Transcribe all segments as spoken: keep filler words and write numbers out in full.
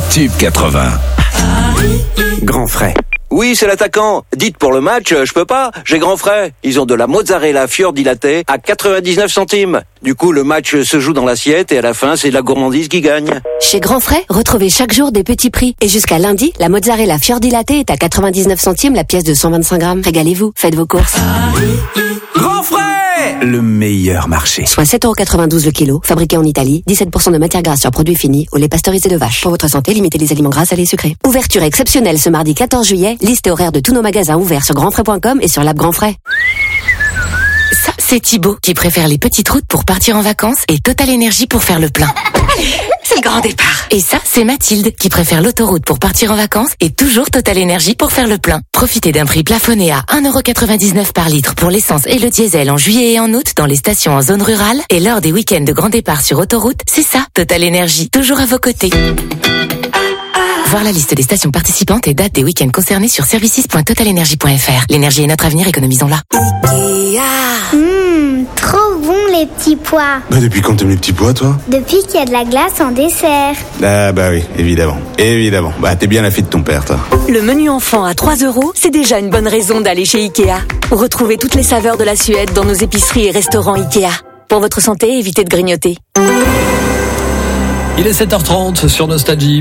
Tube quatre-vingts. Grand frais. Oui, c'est l'attaquant. Dites pour le match, je peux pas, j'ai grand frais. Ils ont de la mozzarella fiordilatée à quatre-vingt-dix-neuf centimes. Du coup, le match se joue dans l'assiette et à la fin, c'est la gourmandise qui gagne. Chez Grand Frais, retrouvez chaque jour des petits prix. Et jusqu'à lundi, la mozzarella fiordilatée est à quatre-vingt-dix-neuf centimes la pièce de cent vingt-cinq grammes. Régalez-vous, faites vos courses. Grand frais, le meilleur marché. Soit sept euros quatre-vingt-douze le kilo, fabriqué en Italie, dix-sept pour cent de matière grasse sur produits finis, au lait pasteurisé de vache. Pour votre santé, limitez les aliments gras, salés et sucrés. Ouverture exceptionnelle ce mardi quatorze juillet. Liste et horaire de tous nos magasins ouverts sur grand frais point com et sur l'app Grand Frais. Ça, c'est Thibaut qui préfère les petites routes pour partir en vacances et Total Énergie pour faire le plein. C'est le grand départ. Et ça, c'est Mathilde qui préfère l'autoroute pour partir en vacances et toujours Total Énergie pour faire le plein. Profitez d'un prix plafonné à un euro quatre-vingt-dix-neuf par litre pour l'essence et le diesel en juillet et en août dans les stations en zone rurale et lors des week-ends de grand départ sur autoroute. C'est ça, Total Énergie, toujours à vos côtés. Voir la liste des stations participantes et dates des week-ends concernés sur services point total énergie point f r. L'énergie est notre avenir, économisons-la. Ikea. Mmh, trop bon les petits pois. Bah depuis quand t'aimes les petits pois, toi? Depuis qu'il y a de la glace en dessert. Ah bah oui, évidemment. Évidemment. Bah t'es bien la fille de ton père, toi. Le menu enfant à trois euros, c'est déjà une bonne raison d'aller chez Ikea. Retrouvez toutes les saveurs de la Suède dans nos épiceries et restaurants Ikea. Pour votre santé, évitez de grignoter. Il est sept heures trente sur Nostalgie.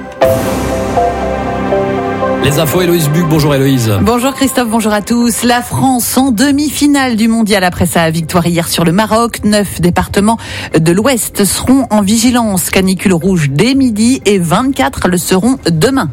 Les infos, Héloïse Buc. Bonjour Héloïse. Bonjour Christophe, bonjour à tous. La France en demi-finale du mondial après sa victoire hier sur le Maroc. Neuf départements de l'Ouest seront en vigilance canicule rouge dès midi et vingt-quatre le seront demain.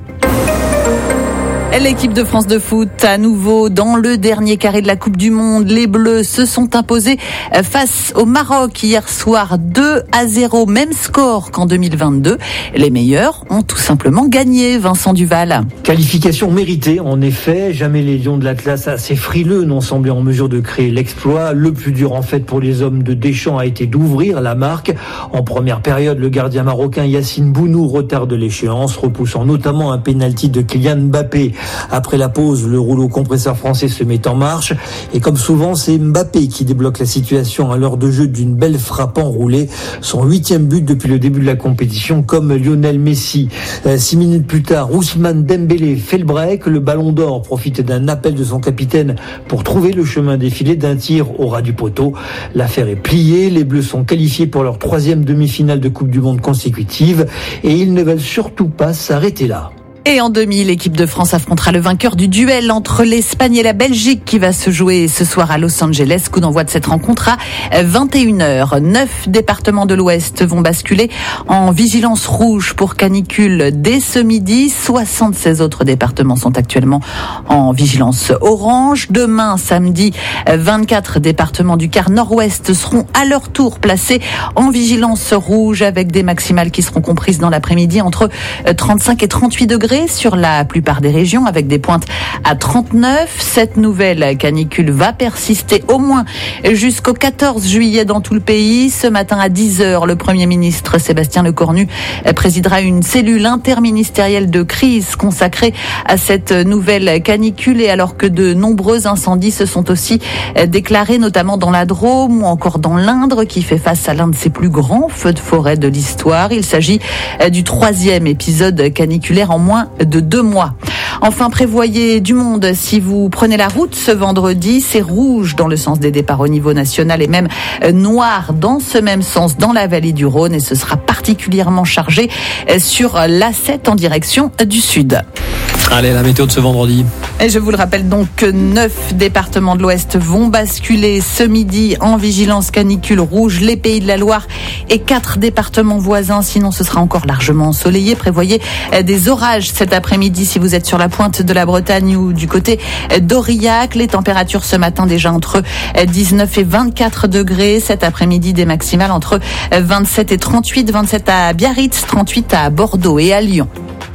L'équipe de France de foot, à nouveau dans le dernier carré de la Coupe du Monde. Les Bleus se sont imposés face au Maroc hier soir deux à zéro. Même score qu'en deux mille vingt-deux. Les meilleurs ont tout simplement gagné, Vincent Duval. Qualification méritée, en effet. Jamais les Lions de l'Atlas assez frileux n'ont semblé en mesure de créer l'exploit. Le plus dur en fait pour les hommes de Deschamps a été d'ouvrir la marque. En première période, le gardien marocain Yacine Bounou retarde l'échéance, repoussant notamment un pénalty de Kylian Mbappé. Après la pause, le rouleau compresseur français se met en marche. Et comme souvent, c'est Mbappé qui débloque la situation à l'heure de jeu d'une belle frappe enroulée. Son huitième but depuis le début de la compétition, comme Lionel Messi. Euh, six minutes plus tard, Ousmane Dembélé fait le break. Le Ballon d'Or profite d'un appel de son capitaine pour trouver le chemin défilé d'un tir au ras du poteau. L'affaire est pliée. Les Bleus sont qualifiés pour leur troisième demi-finale de Coupe du Monde consécutive. Et ils ne veulent surtout pas s'arrêter là. Et en demi, l'équipe de France affrontera le vainqueur du duel entre l'Espagne et la Belgique qui va se jouer ce soir à Los Angeles. Coup d'envoi de cette rencontre à vingt et une heures. Neuf départements de l'Ouest vont basculer en vigilance rouge pour canicule dès ce midi. soixante-seize autres départements sont actuellement en vigilance orange. Demain, samedi, vingt-quatre départements du quart nord-ouest seront à leur tour placés en vigilance rouge avec des maximales qui seront comprises dans l'après-midi entre trente-cinq et trente-huit degrés sur la plupart des régions avec des pointes à trente-neuf. Cette nouvelle canicule va persister au moins jusqu'au quatorze juillet dans tout le pays. Ce matin à dix heures, le Premier ministre Sébastien Lecornu présidera une cellule interministérielle de crise consacrée à cette nouvelle canicule et alors que de nombreux incendies se sont aussi déclarés, notamment dans la Drôme ou encore dans l'Indre qui fait face à l'un de ses plus grands feux de forêt de l'histoire. Il s'agit du troisième épisode caniculaire en moins de deux mois. Enfin, prévoyez du monde si vous prenez la route ce vendredi. C'est rouge dans le sens des départs au niveau national et même noir dans ce même sens dans la vallée du Rhône et ce sera particulièrement chargé sur l'A sept en direction du sud. Allez, la météo de ce vendredi. Et je vous le rappelle donc que neuf départements de l'Ouest vont basculer ce midi en vigilance canicule rouge, les Pays de la Loire et quatre départements voisins. Sinon, ce sera encore largement ensoleillé. Prévoyez des orages cet après-midi si vous êtes sur la pointe de la Bretagne ou du côté d'Aurillac. Les températures ce matin déjà entre dix-neuf et vingt-quatre degrés. Cet après-midi, des maximales entre vingt-sept et trente-huit. vingt-sept à Biarritz, trente-huit à Bordeaux et à Lyon.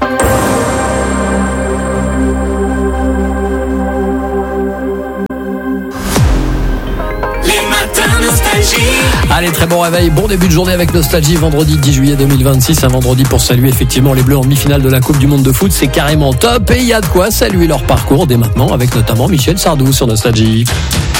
Allez, très bon réveil, bon début de journée avec Nostalgie, vendredi dix juillet deux mille vingt-six, un vendredi pour saluer effectivement les Bleus en demi-finale de la Coupe du Monde de foot, c'est carrément top et il y a de quoi saluer leur parcours dès maintenant avec notamment Michel Sardou sur Nostalgie.